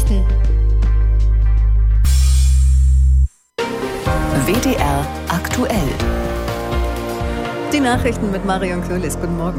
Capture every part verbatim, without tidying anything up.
Nachrichten. W D R aktuell. Die Nachrichten mit Marion Köhlis. Guten Morgen.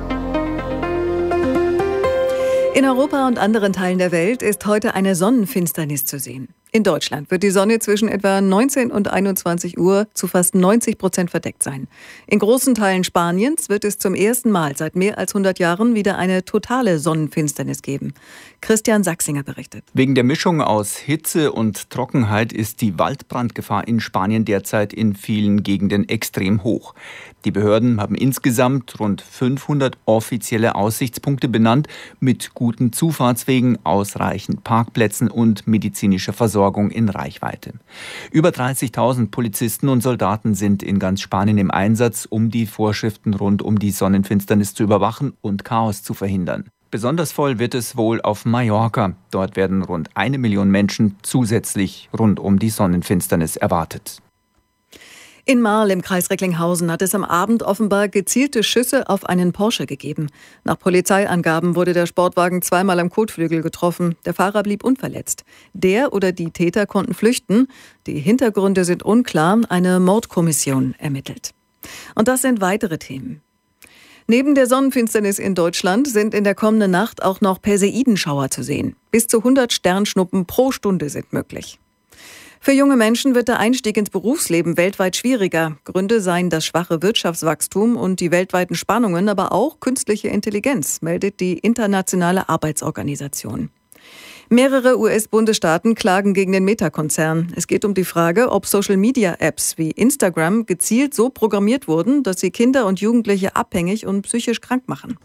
In Europa und anderen Teilen der Welt ist heute eine Sonnenfinsternis zu sehen. In Deutschland wird die Sonne zwischen etwa neunzehn und einundzwanzig Uhr zu fast neunzig Prozent verdeckt sein. In großen Teilen Spaniens wird es zum ersten Mal seit mehr als hundert Jahren wieder eine totale Sonnenfinsternis geben. Christian Sachsinger berichtet. Wegen der Mischung aus Hitze und Trockenheit ist die Waldbrandgefahr in Spanien derzeit in vielen Gegenden extrem hoch. Die Behörden haben insgesamt rund fünfhundert offizielle Aussichtspunkte benannt, mit guten Zufahrtswegen, ausreichend Parkplätzen und medizinischer Versorgung in Reichweite. Über dreißigtausend Polizisten und Soldaten sind in ganz Spanien im Einsatz, um die Vorschriften rund um die Sonnenfinsternis zu überwachen und Chaos zu verhindern. Besonders voll wird es wohl auf Mallorca. Dort werden rund eine Million Menschen zusätzlich rund um die Sonnenfinsternis erwartet. In Marl im Kreis Recklinghausen hat es am Abend offenbar gezielte Schüsse auf einen Porsche gegeben. Nach Polizeiangaben wurde der Sportwagen zweimal am Kotflügel getroffen. Der Fahrer blieb unverletzt. Der oder die Täter konnten flüchten. Die Hintergründe sind unklar. Eine Mordkommission ermittelt. Und das sind weitere Themen. Neben der Sonnenfinsternis in Deutschland sind in der kommenden Nacht auch noch Perseidenschauer zu sehen. Bis zu hundert Sternschnuppen pro Stunde sind möglich. Für junge Menschen wird der Einstieg ins Berufsleben weltweit schwieriger. Gründe seien das schwache Wirtschaftswachstum und die weltweiten Spannungen, aber auch künstliche Intelligenz, meldet die Internationale Arbeitsorganisation. Mehrere U S-Bundesstaaten klagen gegen den Meta-Konzern. Es geht um die Frage, ob Social-Media-Apps wie Instagram gezielt so programmiert wurden, dass sie Kinder und Jugendliche abhängig und psychisch krank machen.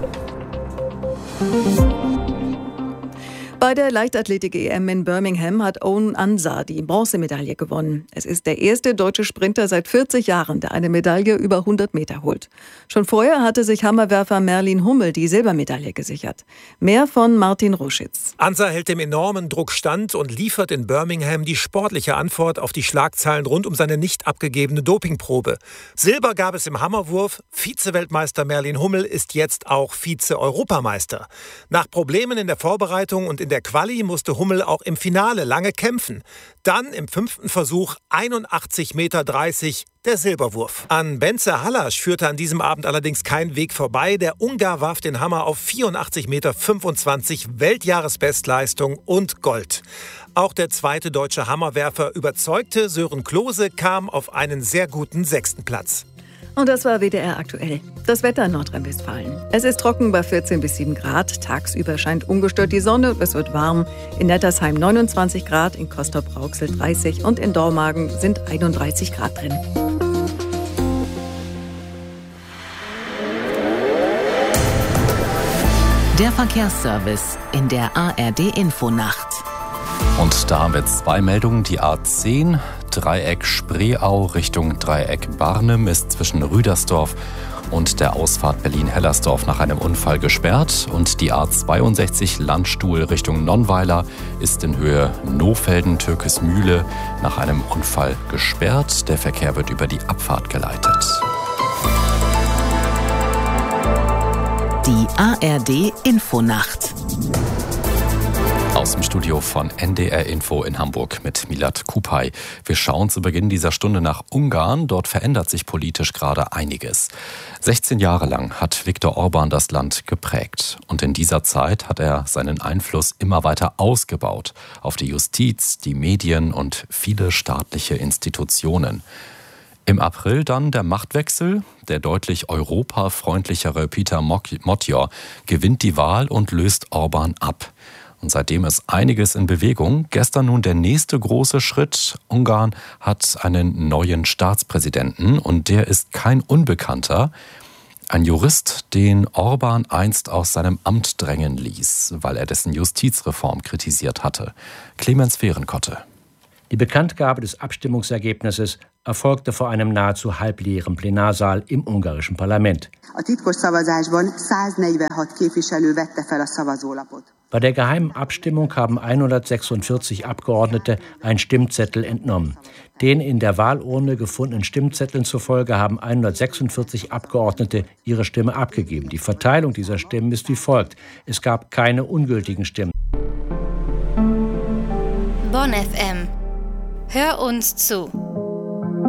Bei der Leichtathletik-E M in Birmingham hat Owen Ansah die Bronzemedaille gewonnen. Es ist der erste deutsche Sprinter seit vierzig Jahren, der eine Medaille über hundert Meter holt. Schon vorher hatte sich Hammerwerfer Merlin Hummel die Silbermedaille gesichert. Mehr von Martin Ruschitz. Ansah hält dem enormen Druck stand und liefert in Birmingham die sportliche Antwort auf die Schlagzeilen rund um seine nicht abgegebene Dopingprobe. Silber gab es im Hammerwurf. Vize-Weltmeister Merlin Hummel ist jetzt auch Vize-Europameister. Nach Problemen in der Vorbereitung und in der Quali musste Hummel auch im Finale lange kämpfen. Dann im fünften Versuch einundachtzig Meter dreißig der Silberwurf. An Bence Hallasch führte an diesem Abend allerdings kein Weg vorbei. Der Ungar warf den Hammer auf vierundachtzig Meter fünfundzwanzig, Weltjahresbestleistung und Gold. Auch der zweite deutsche Hammerwerfer überzeugte. Sören Klose kam auf einen sehr guten sechsten Platz. Und das war W D R aktuell. Das Wetter in Nordrhein-Westfalen. Es ist trocken bei vierzehn bis sieben Grad. Tagsüber scheint ungestört die Sonne. Es wird warm. In Nettersheim neunundzwanzig Grad, in Castrop-Rauxel dreißig und in Dormagen sind einunddreißig Grad drin. Der Verkehrsservice in der A R D-Infonacht. Und da haben wir zwei Meldungen. Die A zehn, Dreieck Spreeau Richtung Dreieck Barnim ist zwischen Rüdersdorf und der Ausfahrt Berlin-Hellersdorf nach einem Unfall gesperrt. Und die A zweiundsechzig Landstuhl Richtung Nonnweiler ist in Höhe Nohfelden-Türkesmühle nach einem Unfall gesperrt. Der Verkehr wird über die Abfahrt geleitet. Die A R D-Infonacht. Aus dem Studio von N D R Info in Hamburg mit Milad Kupay. Wir schauen zu Beginn dieser Stunde nach Ungarn. Dort verändert sich politisch gerade einiges. sechzehn Jahre lang hat Viktor Orbán das Land geprägt. Und in dieser Zeit hat er seinen Einfluss immer weiter ausgebaut auf die Justiz, die Medien und viele staatliche Institutionen. Im April dann der Machtwechsel. Der deutlich europafreundlichere Peter Motyor gewinnt die Wahl und löst Orbán ab. Und seitdem ist einiges in Bewegung. Gestern nun der nächste große Schritt. Ungarn hat einen neuen Staatspräsidenten und der ist kein Unbekannter. Ein Jurist, den Orbán einst aus seinem Amt drängen ließ, weil er dessen Justizreform kritisiert hatte. Clemens Fehrenkotte. Die Bekanntgabe des Abstimmungsergebnisses erfolgte vor einem nahezu halbleeren Plenarsaal im ungarischen Parlament. Bei der geheimen Abstimmung haben hundertsechsundvierzig Abgeordnete einen Stimmzettel entnommen. Den in der Wahlurne gefundenen Stimmzetteln zufolge haben hundertsechsundvierzig Abgeordnete ihre Stimme abgegeben. Die Verteilung dieser Stimmen ist wie folgt. Es gab keine ungültigen Stimmen. Bonn F M. Hör uns zu.